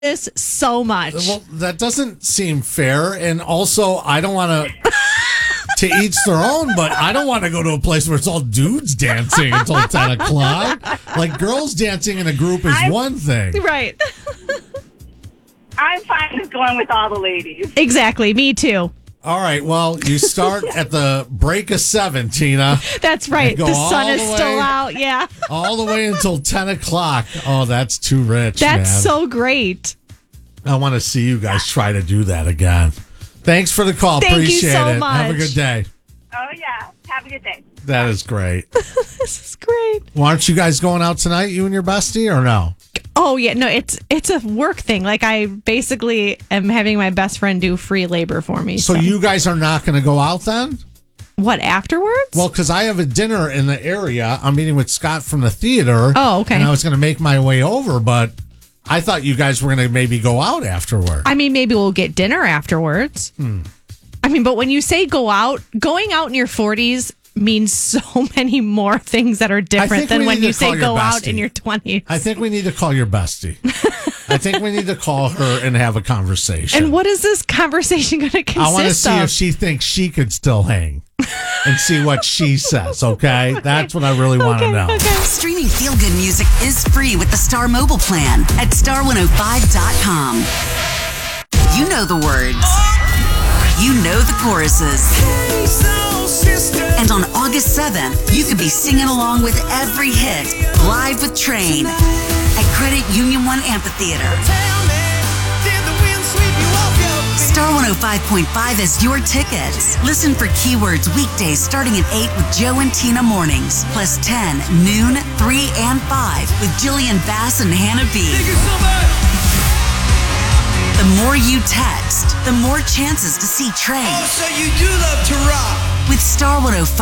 this so much. Well, that doesn't seem fair. And also, I don't want to each their own, but I don't want to go to a place where it's all dudes dancing until 10 o'clock. Like, girls dancing in a group is one thing. Right. I'm fine with going with all the ladies. Exactly. Me too. All right. Well, you start at the break of 7, Tina. That's right. The sun is still out. Yeah. All the way until 10 o'clock. Oh, that's too rich. That's man. so great. I want to see you guys try to do that again. Thanks for the call. Thank Appreciate you so it. much. Have a good day. Oh, yeah. Have a good day. That is great. This is great. Well, aren't you guys going out tonight, you and your bestie, or no? Oh, yeah. No, it's a work thing. Like, I basically am having my best friend do free labor for me. So you guys are not going to go out then? What, afterwards? Well, because I have a dinner in the area. I'm meeting with Scott from the theater. Oh, okay. And I was going to make my way over, but I thought you guys were going to maybe go out afterward. I mean, maybe we'll get dinner afterwards. I mean, but when you say go out, going out in your 40s means so many more things that are different than when you say go out in your 20s. I think we need to call your bestie. I think we need to call her and have a conversation. And what is this conversation going to consist of? I want to see if she thinks she could still hang and see what she says, okay? That's what I really want to know. Okay. Streaming feel-good music is free with the Star Mobile plan at star105.com. You know the words. You know the choruses. And on August 7th, you could be singing along with every hit live with Train at Credit Union One Amphitheater. Star 105.5 is your tickets. Listen for keywords weekdays starting at 8 with Joe and Tina mornings, plus 10, noon, 3, and 5 with Jillian Bass and Hannah B. The more you text, the more chances to see Train. Oh, so you do love to rock. With Star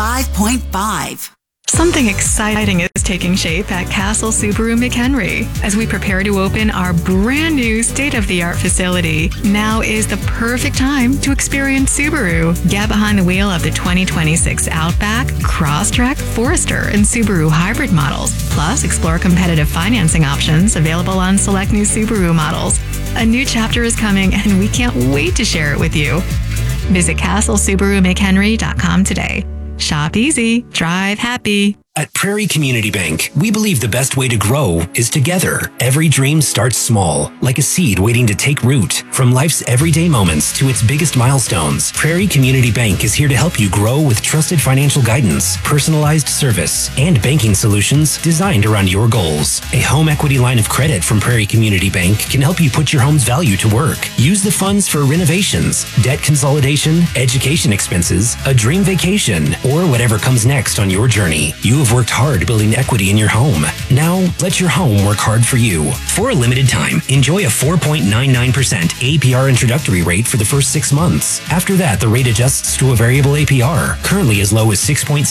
105.5. Something exciting is taking shape at Castle Subaru McHenry as we prepare to open our brand new state-of-the-art facility. Now is the perfect time to experience Subaru. Get behind the wheel of the 2026 Outback, Crosstrek, Forester, and Subaru hybrid models. Plus, explore competitive financing options available on select new Subaru models. A new chapter is coming, and we can't wait to share it with you. Visit CastleSubaruMcHenry.com today. Shop easy, drive happy. At Prairie Community Bank, we believe the best way to grow is together. Every dream starts small, like a seed waiting to take root. From life's everyday moments to its biggest milestones, Prairie Community Bank is here to help you grow with trusted financial guidance, personalized service, and banking solutions designed around your goals. A home equity line of credit from Prairie Community Bank can help you put your home's value to work. Use the funds for renovations, debt consolidation, education expenses, a dream vacation, or whatever comes next on your journey. You have worked hard building equity in your home. Now, let your home work hard for you. For a limited time, enjoy a 4.99% APR introductory rate for the first 6 months. After that, the rate adjusts to a variable APR, currently as low as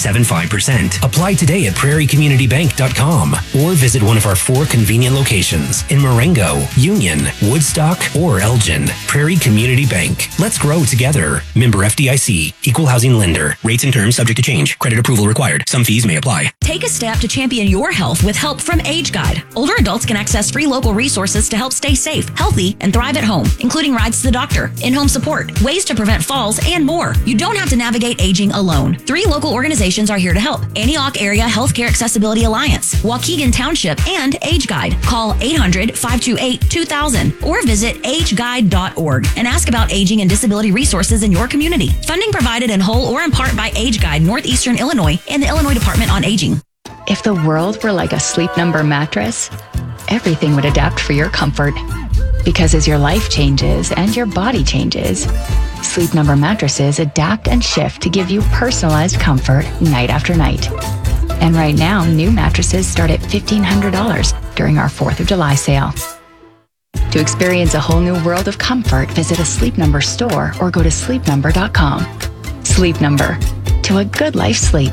6.75%. Apply today at prairiecommunitybank.com or visit one of our 4 convenient locations in Marengo, Union, Woodstock, or Elgin. Prairie Community Bank. Let's grow together. Member FDIC. Equal housing lender. Rates and terms subject to change. Credit approval required. Some fees may apply. Take a step to champion your health with help from Age Guide. Older adults can access free local resources to help stay safe, healthy, and thrive at home, including rides to the doctor, in-home support, ways to prevent falls, and more. You don't have to navigate aging alone. 3 local organizations are here to help. Antioch Area Healthcare Accessibility Alliance, Waukegan Township, and Age Guide. Call 800-528-2000 or visit ageguide.org and ask about aging and disability resources in your community. Funding provided in whole or in part by Age Guide, Northeastern Illinois, and the Illinois Department on Aging. If the world were like a Sleep Number mattress, everything would adapt for your comfort. Because as your life changes and your body changes, Sleep Number mattresses adapt and shift to give you personalized comfort night after night. And right now, new mattresses start at $1,500 during our 4th of July sale. To experience a whole new world of comfort, visit a Sleep Number store or go to sleepnumber.com. Sleep Number. To a good life sleep.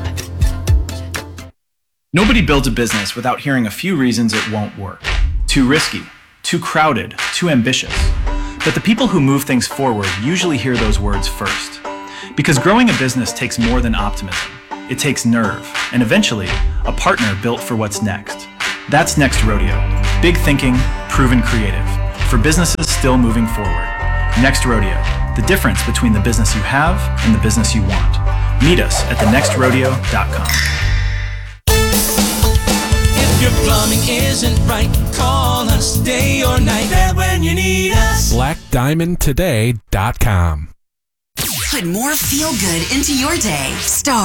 Nobody builds a business without hearing a few reasons it won't work. Too risky, too crowded, too ambitious. But the people who move things forward usually hear those words first. Because growing a business takes more than optimism. It takes nerve, and eventually, a partner built for what's next. That's Next Rodeo. Big thinking, proven creative. for businesses still moving forward. Next Rodeo, the difference between the business you have and the business you want. Meet us at thenextrodeo.com. If your plumbing isn't right, call us day or night. There when you need us. BlackDiamondToday.com. Put more feel good into your day. Star